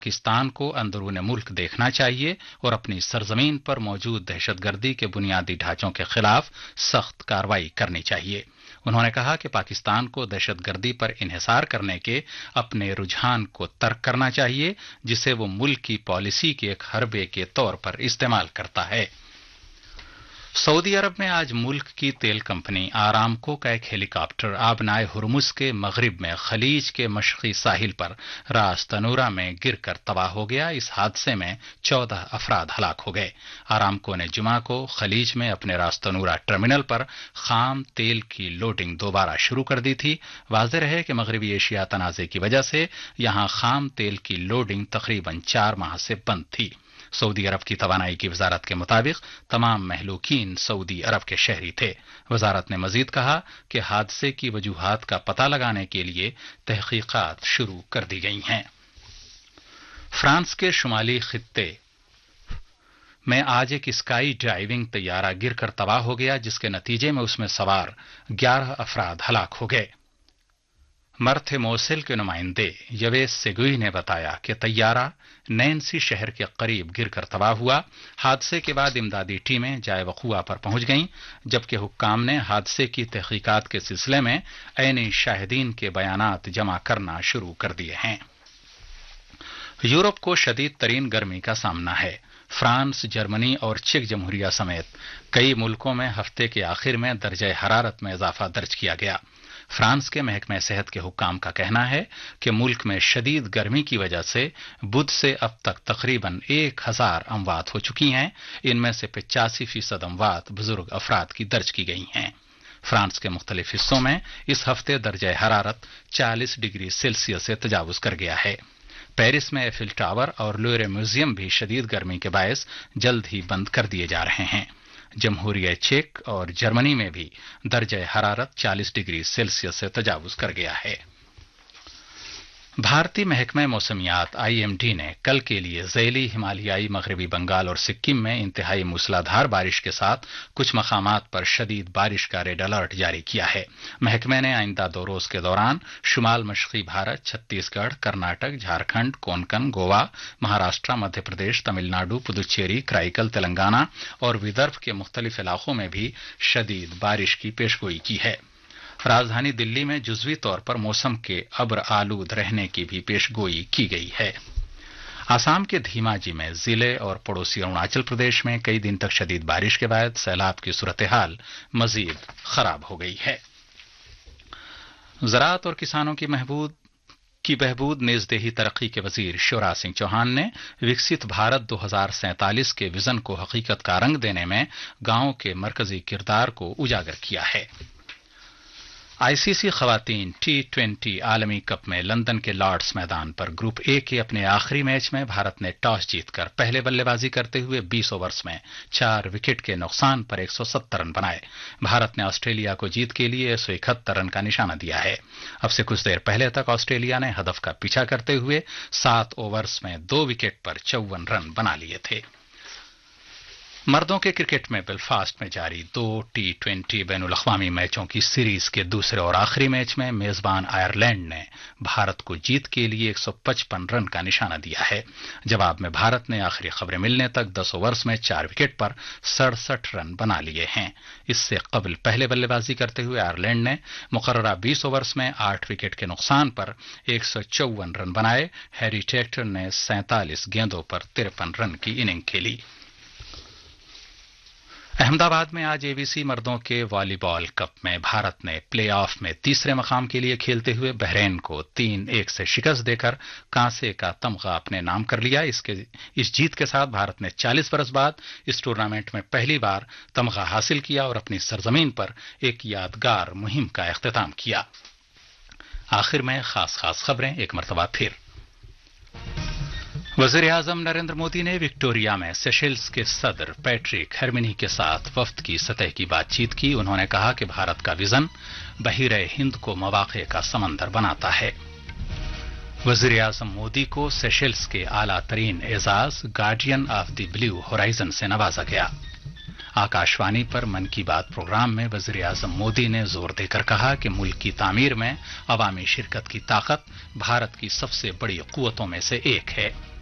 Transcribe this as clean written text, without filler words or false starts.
पाकिस्तान को अंदरूनी मुल्क देखना चाहिए और अपनी सरजमीन पर मौजूद दहशतगर्दी के बुनियादी ढांचों के खिलाफ सख्त कार्रवाई करनी चाहिए। उन्होंने कहा कि पाकिस्तान को दहशतगर्दी पर इन्हिसार करने के अपने रुझान को तर्क करना चाहिए, जिसे वो मुल्क की पॉलिसी के एक हरबे के तौर पर इस्तेमाल करता है। सऊदी अरब में आज मुल्क की तेल कंपनी आरामको का एक हेलीकॉप्टर आबनाए हुरमुज के मगरिब में खलीज के मशरकी साहिल पर रास तनूरा में गिरकर तबाह हो गया। इस हादसे में 14 अफराद हलाक हो गए। आरामको ने जुमा को खलीज में अपने रास तनूरा टर्मिनल पर खाम तेल की लोडिंग दोबारा शुरू कर दी थी। वाज़ेह है कि मगरबी एशिया तनाज़े की वजह से यहां खाम तेल की लोडिंग तकरीबन 4 माह से बंद थी। सऊदी अरब की तवानाई की वजारत के मुताबिक तमाम महलूकीन सऊदी अरब के शहरी थे। वजारत ने मजीद कहा कि हादसे की वजूहात का पता लगाने के लिए तहकीकात शुरू कर दी गई हैं। फ्रांस के शुमाली खित्ते में आज एक स्काई ड्राइविंग तैयारा गिरकर तबाह हो गया, जिसके नतीजे में उसमें सवार 11 अफराद हलाक हो गए। मर्थ मोसिल के नुमाइंदे यवेस सेगुई ने बताया कि तैयारा नैन्सी शहर के करीब गिरकर तबाह हुआ। हादसे के बाद इमदादी टीमें जाए वक़ुआ पर पहुंच गईं, जबकि हुक्काम ने हादसे की तहकीकात के सिलसिले में ऐनी शाहिदीन के बयानात जमा करना शुरू कर दिए हैं। यूरोप को शदीद तरीन गर्मी का सामना है। फ्रांस, जर्मनी और चेक जमहूरिया समेत कई मुल्कों में हफ्ते के आखिर में दर्जे हरारत में इजाफा दर्ज किया गया। फ्रांस के महकमे सेहत के हुक्काम का कहना है कि मुल्क में शदीद गर्मी की वजह से बुध से अब तक तकरीबन 1000 अमवात हो चुकी हैं। इनमें से 85% अमवात बुजुर्ग अफराद की दर्ज की गई हैं। फ्रांस के मुख्तलिफ हिस्सों में इस हफ्ते दर्जे हरारत 40 डिग्री सेल्सियस से तजावुज कर गया है। पेरिस में एफिल टावर और लोरे म्यूजियम भी शदीद गर्मी के बायस जल्द ही बंद कर दिए जा रहे हैं। जमहूरिया चेक और जर्मनी में भी दर्जे हरारत 40 डिग्री सेल्सियस से तजावुज कर गया है। भारतीय महकमा मौसमियात आईएमडी ने कल के लिए ज़ैली हिमालयाई मगरबी बंगाल और सिक्किम में इंतहाई मूसलाधार बारिश के साथ कुछ मकामात पर शदीद बारिश का रेड अलर्ट जारी किया है। महकमे ने आइंदा 2 रोज के दौरान शुमाल मशरकी भारत, छत्तीसगढ़, कर्नाटक, झारखंड, कोंकण, गोवा, महाराष्ट्र, मध्य प्रदेश, तमिलनाडु, पुदुचेरी, कराईकल, तेलंगाना और विदर्भ के मुख्तलिफ इलाकों में भी शदीद बारिश की पेशगोई की है। राजधानी दिल्ली में जुज़वी तौर पर मौसम के अब्र आलूद रहने की भी पेशगोई की गई है। आसाम के धीमाजी में जिले और पड़ोसी अरुणाचल प्रदेश में कई दिन तक शदीद बारिश के बाद सैलाब की सूरत हाल मजीद खराब हो गई है। ज़राअत और किसानों की बहबूद नेज़देही तरक्की के वजीर शिवराज सिंह चौहान ने विकसित भारत 2047 के विजन को हकीकत का रंग देने में गांव के मरकजी किरदार को उजागर किया है। आईसीसी खवातीन T20 आलमी कप में लंदन के लॉर्ड्स मैदान पर ग्रुप ए के अपने आखिरी मैच में भारत ने टॉस जीतकर पहले बल्लेबाजी करते हुए 20 ओवर्स में 4 विकेट के नुकसान पर 170 रन बनाए। भारत ने ऑस्ट्रेलिया को जीत के लिए 171 रन का निशाना दिया है। अब से कुछ देर पहले तक ऑस्ट्रेलिया ने हदफ का पीछा करते हुए 7 ओवर्स में 2 विकेट पर 54 रन बना लिए थे। मर्दों के क्रिकेट में बेलफास्ट में जारी 2 T20 बैनुल अक़वामी मैचों की सीरीज के दूसरे और आखिरी मैच में मेजबान आयरलैंड ने भारत को जीत के लिए 155 रन का निशाना दिया है। जवाब में भारत ने आखिरी खबरें मिलने तक 10 ओवर्स में 4 विकेट पर 67 रन बना लिए हैं। इससे कबल पहले बल्लेबाजी करते हुए आयरलैंड ने मुकर्ररा 20 ओवर्स में 8 विकेट के नुकसान पर 154 रन बनाए। हैरी टेक्टर ने 47 गेंदों पर 53 रन की इनिंग खेली। अहमदाबाद में आज एबीसी मर्दों के वॉलीबॉल कप में भारत ने प्लेऑफ में तीसरे मकाम के लिए खेलते हुए बहरीन को 3-1 से शिकस्त देकर कांसे का तमगा अपने नाम कर लिया। इस जीत के साथ भारत ने 40 बरस बाद इस टूर्नामेंट में पहली बार तमगा हासिल किया और अपनी सरजमीन पर एक यादगार मुहिम का इख्तिताम किया। आखिर में खास खबरें एक मरतबा फिर। वज़ीर-ए-आज़म नरेंद्र मोदी ने विक्टोरिया में सेशेल्स के सदर पैट्रिक हेर्मिनी के साथ वफ्द की सतह की बातचीत की। उन्होंने कहा कि भारत का विजन बहीरे हिंद को मवाक़े का समंदर बनाता है। वज़ीर-ए-आज़म मोदी को सेशेल्स के आला तरीन Ejaz guardian of the blue horizon से नवाजा गया। आकाशवाणी पर मन की बात प्रोग्राम में वजीर आजम मोदी ने जोर देकर कहा कि मुल्क की तामीर में अवामी शिरकत की ताकत भारत की सबसे बड़ी कुव्वतों में से एक है।